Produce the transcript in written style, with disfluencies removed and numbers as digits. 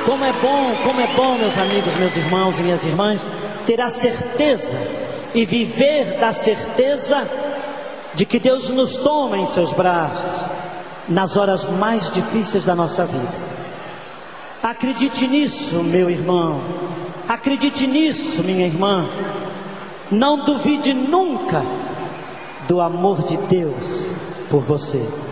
como é bom, meus amigos, meus irmãos e minhas irmãs, ter a certeza e viver da certeza de que Deus nos toma em seus braços nas horas mais difíceis da nossa vida. Acredite nisso, meu irmão. Acredite nisso, minha irmã. Não duvide nunca do amor de Deus por você.